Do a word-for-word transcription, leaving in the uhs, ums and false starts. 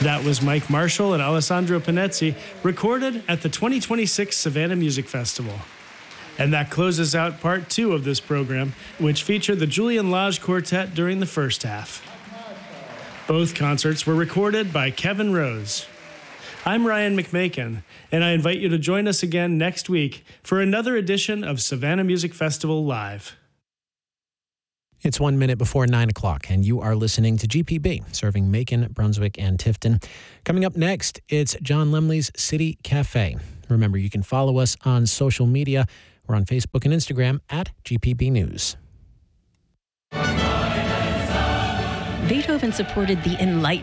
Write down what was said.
That was Mike Marshall and Alessandro Panezzi, recorded at the twenty twenty-six Savannah Music Festival. And that closes out part two of this program, which featured the Julian Lage Quartet during the first half. Both concerts were recorded by Kevin Rose. I'm Ryan McMakin, and I invite you to join us again next week for another edition of Savannah Music Festival Live. It's one minute before nine o'clock, and you are listening to G P B, serving Macon, Brunswick, and Tifton. Coming up next, it's John Lemley's City Cafe. Remember, you can follow us on social media. We're on Facebook and Instagram at G P B News. Beethoven supported the Enlightenment